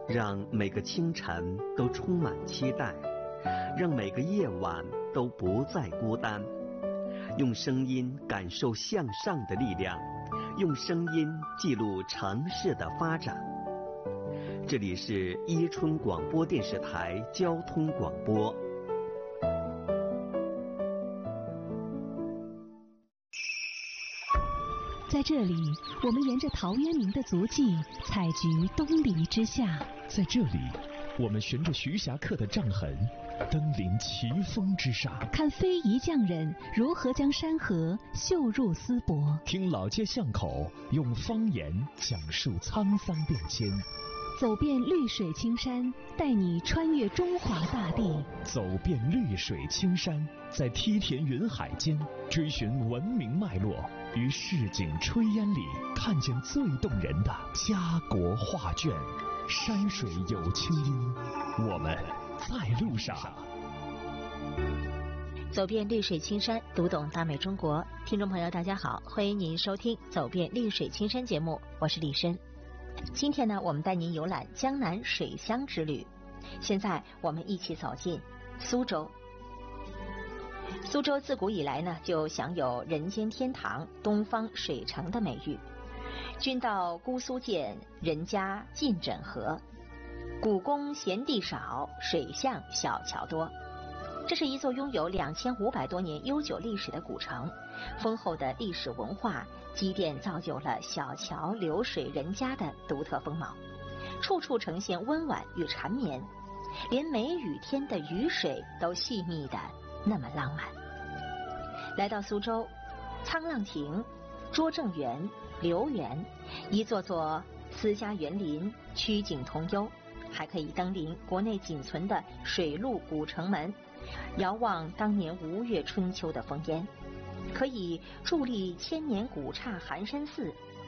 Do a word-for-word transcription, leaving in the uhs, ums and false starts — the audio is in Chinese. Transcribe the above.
让每个清晨都充满期待，让每个夜晚都不再孤单。用声音感受向上的力量，用声音记录城市的发展。这里是伊春广播电视台交通广播。 在这里，我们沿着陶渊明的足迹采菊东篱之下。 在这里，我们循着徐霞客的杖痕登临奇峰之上， 看非遗匠人如何将山河绣入丝帛， 听老街巷口用方言讲述沧桑变迁， 走遍绿水青山，带你穿越中华大地。 走遍绿水青山，在梯田云海间追寻文明脉络，于市井炊烟里看见最动人的家国画卷。山水有清音，我们在路上。 走遍绿水青山，读懂大美中国。听众朋友大家好，欢迎您收听走遍绿水青山节目，我是李申。今天呢，我们带您游览江南水乡之旅。现在我们一起走进苏州。苏州自古以来呢，就享有人间天堂、东方水城的美誉。君到姑苏见，人家尽枕河。古宫闲地少，水巷小桥多。这是一座拥有两千五百多年悠久历史的古城，丰厚的历史文化积淀造就了小桥流水人家的独特风貌，处处呈现温婉与缠绵，连梅雨天的雨水都细密的那么浪漫。来到苏州，沧浪亭、拙政园、留园，一座座私家园林，曲景通幽，还可以登临国内仅存的水陆古城门，遥望当年吴越春秋的烽烟，可以伫立千年古刹寒山寺，